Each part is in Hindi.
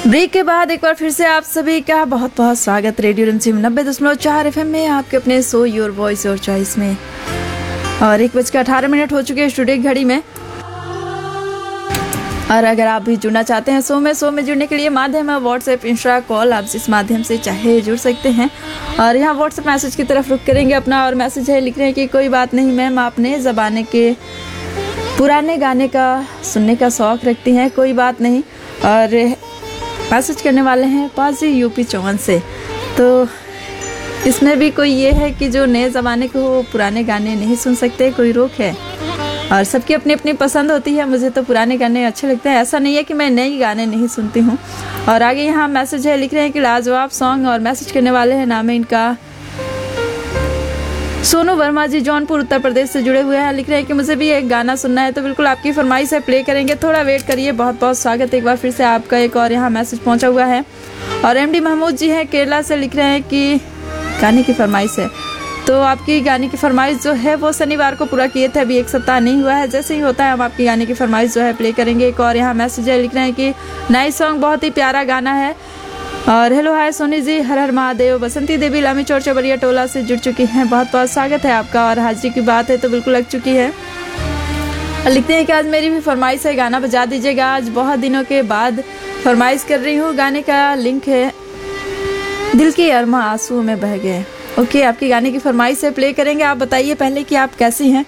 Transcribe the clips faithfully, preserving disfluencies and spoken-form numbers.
ब्रेक के बाद एक बार फिर से आप सभी का बहुत बहुत स्वागत रेडियो रिमझिम नब्बे दशमलव चार एफ एम में आपके अपने so your voice your choice में। और एक बज के अठारह मिनट हो चुके हैं स्टूडियो की घड़ी में। और अगर आप भी जुड़ना चाहते हैं शो में शो में जुड़ने के लिए माध्यम है व्हाट्सएप इंस्टा कॉल, आप इस माध्यम से चाहे जुड़ सकते हैं। और यहाँ व्हाट्सएप मैसेज की तरफ रुक करेंगे अपना, और मैसेज है लिख रहे हैं कि कोई बात नहीं मैम, आपने ज़माने के पुराने गाने का सुनने का शौक़ रखती हैं, कोई बात नहीं। और मैसेज करने वाले हैं पाजी यूपी चौवन से। तो इसमें भी कोई ये है कि जो नए ज़माने के वो पुराने गाने नहीं सुन सकते, कोई रोक है? और सबकी अपनी अपनी पसंद होती है। मुझे तो पुराने गाने अच्छे लगते हैं, ऐसा नहीं है कि मैं नए गाने नहीं सुनती हूँ। और आगे यहाँ मैसेज है लिख रहे हैं कि लाजवाब सॉन्ग, और मैसेज करने वाले हैं नाम है इनका सोनू वर्मा जी, जौनपुर उत्तर प्रदेश से जुड़े हुए हैं। लिख रहे हैं कि मुझे भी एक गाना सुनना है, तो बिल्कुल आपकी फरमाइश है, प्ले करेंगे, थोड़ा वेट करिए। बहुत बहुत स्वागत एक बार फिर से आपका। एक और यहाँ मैसेज पहुँचा हुआ है, और एमडी महमूद जी हैं केरला से, लिख रहे हैं कि गाने की फरमाइश है। तो आपकी गाने की फरमाइश जो है वो शनिवार को पूरा किए थे, अभी एक सप्ताह नहीं हुआ है। जैसे ही होता है हम आपकी गाने की फरमाइश जो है प्ले करेंगे। एक और यहाँ मैसेज है लिख रहे हैं कि नाइस सॉन्ग, बहुत ही प्यारा गाना है। और हेलो हाय सोनी जी, हर हर महादेव। बसंती देवी लामी चौर चबरिया टोला से जुड़ चुकी हैं, बहुत बहुत स्वागत है आपका। और हाजिरी की बात है तो बिल्कुल लग चुकी है। और लिखते हैं कि आज मेरी भी फरमाइश है, गाना बजा दीजिएगा। आज बहुत दिनों के बाद फरमाइश कर रही हूँ, गाने का लिंक है दिल की अरमा आंसू में बह गए। ओके, आपकी गाने की फरमाइश है, प्ले करेंगे। आप बताइए पहले कि आप कैसी हैं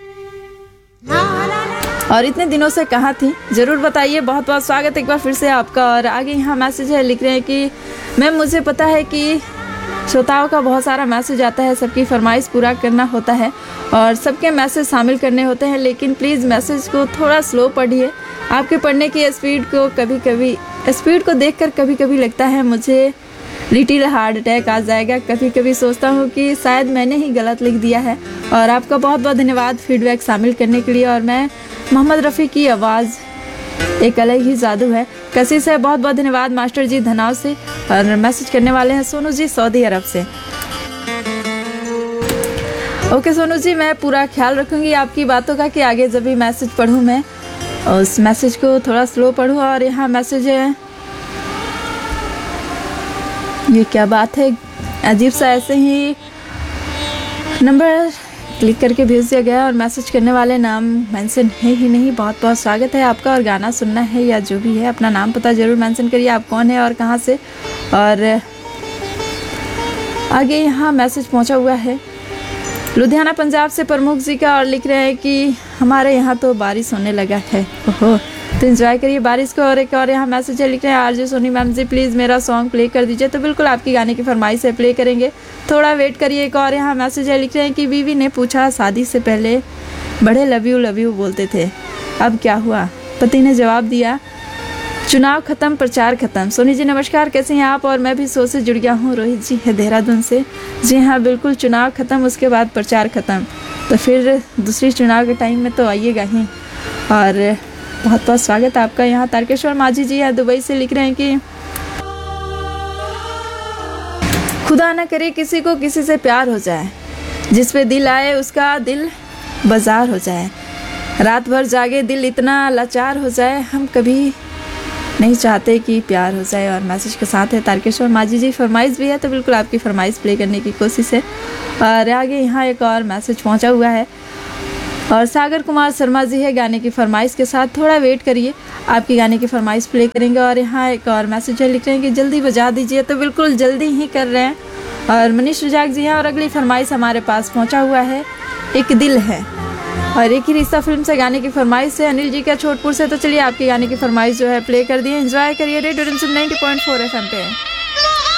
और इतने दिनों से कहाँ थी, ज़रूर बताइए। बहुत बहुत स्वागत एक बार फिर से आपका। और आगे यहाँ मैसेज है लिख रहे हैं कि मैम मुझे पता है कि श्रोताओं का बहुत सारा मैसेज आता है, सबकी फरमाइश पूरा करना होता है और सबके मैसेज शामिल करने होते हैं, लेकिन प्लीज़ मैसेज को थोड़ा स्लो पढ़िए। आपके पढ़ने की स्पीड को कभी कभी स्पीड को देख कर कभी कभी लगता है मुझे लिटिल हार्ट अटैक आ जाएगा। कभी कभी सोचता हूँ कि शायद मैंने ही गलत लिख दिया है। और आपका बहुत बहुत धन्यवाद फीडबैक शामिल करने के लिए। और मैं मोहम्मद रफ़ी की आवाज़ एक अलग ही जादू है कसी से, बहुत बहुत धन्यवाद मास्टर जी धनाव से। और मैसेज करने वाले हैं सोनू जी सऊदी अरब से। ओके सोनू जी, मैं पूरा ख्याल रखूँगी आपकी बातों का कि आगे जब भी मैसेज पढ़ूँ मैं उस मैसेज को थोड़ा स्लो पढ़ूँ। और यहाँ मैसेज है, ये क्या बात है, अजीब सा ऐसे ही नंबर क्लिक करके भेज दिया गया। और मैसेज करने वाले नाम मेंशन है ही नहीं। बहुत बहुत स्वागत है आपका। और गाना सुनना है या जो भी है, अपना नाम पता ज़रूर मेंशन करिए, आप कौन है और कहाँ से। और आगे यहाँ मैसेज पहुँचा हुआ है लुधियाना पंजाब से प्रमुख जी का, और लिख रहे हैं कि हमारे यहाँ तो बारिश होने लगा है। ओहो, तो एंजॉय करिए बारिश को। और एक और यहाँ मैसेज है लिख रहे हैं RJ Soni ma'am ji, please मेरा सॉन्ग प्ले कर दीजिए। तो बिल्कुल आपकी गाने की फरमाइश है, प्ले करेंगे, थोड़ा वेट करिए। एक और यहाँ मैसेज है लिख रहे हैं कि बीवी ने पूछा शादी से पहले बड़े लव यू लव यू बोलते थे, अब क्या हुआ? पति ने जवाब दिया चुनाव खत्म प्रचार खत्म। सोनी जी नमस्कार, कैसे हैं आप? और मैं भी शो से जुड़ गया हूँ, रोहित जी है देहरादून से। जी हाँ बिल्कुल, चुनाव खत्म उसके बाद प्रचार खत्म, तो फिर दूसरी चुनाव के टाइम में तो आइएगा ही। और बहुत बहुत स्वागत आपका। यहाँ तारकेश्वर माझी जी है दुबई से, लिख रहे हैं कि खुदा न करे किसी को किसी से प्यार हो जाए, जिस पे दिल आए उसका दिल बाजार हो जाए, रात भर जागे दिल इतना लाचार हो जाए, हम कभी नहीं चाहते कि प्यार हो जाए। और मैसेज के साथ है तारकेश्वर माझी जी, फरमाइश भी है, तो बिल्कुल आपकी फरमाइश प्ले करने की कोशिश है। और आगे यहाँ एक और मैसेज पहुँचा हुआ है, और सागर कुमार शर्मा जी है गाने की फरमाइश के साथ, थोड़ा वेट करिए, आपकी गाने की फरमाइश प्ले करेंगे। और यहाँ एक और मैसेज है लिख रहे हैं कि जल्दी बजा दीजिए, तो बिल्कुल जल्दी ही कर रहे हैं। और मनीष रजाक जी हैं, और अगली फरमाइश हमारे पास पहुँचा हुआ है एक दिल है, और एक ही रिश्ता फिल्म से गाने की फरमाइश है अनिल जी का छोटपुर से। तो चलिए आपकी गाने की फरमाइश जो है प्ले कर दिए, एंजॉय करिए रेडियो रिमझिम ninety point four F M पे।